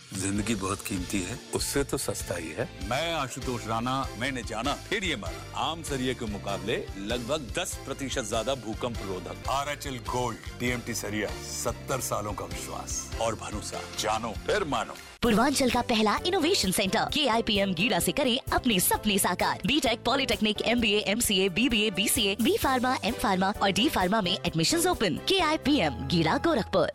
जिंदगी बहुत कीमती है, उससे तो सस्ता ही है। मैं आशुतोष राणा, मैंने जाना फिर ये माना, आम सरिये के मुकाबले लगभग 10% ज्यादा भूकंप रोधक। RHL गोल्ड TMT सरिया, 70 सालों का विश्वास और भरोसा, जानो फिर मानो। पूर्वांचल का पहला इनोवेशन सेंटर KIPM गीड़ा से करें अपने सपने साकार। BTech, polytechnic, MBA, MCA, BBA, BCA, B Pharma, M Pharma और D Pharma में एडमिशंस ओपन। KIPM गीड़ा, गोरखपुर।